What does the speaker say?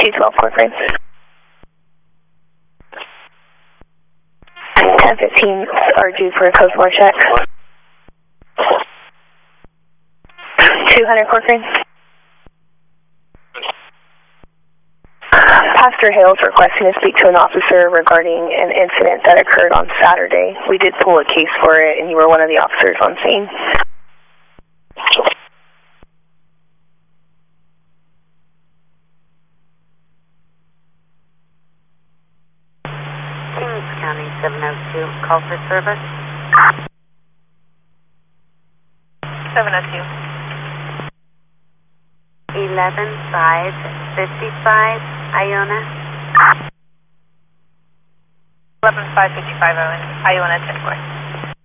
212 Corcoran. 1015 are due for a Cosmore check. 200 Corcoran. Pastor Hale's requesting to speak to an officer regarding an incident that occurred on Saturday. We did pull a case for it, and you were one of the officers on scene. Kings County 702, call for service. 702. 11555, Iona. 11555, Iona 10-4.